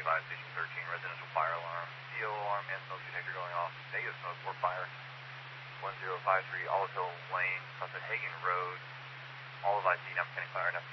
advised, station 13, residential fire alarm, CO alarm, and smoke detector going off. Negative smoke or fire. 1053 Olive Hill Lane, south of Hagen Road. All of IC now scanning fire,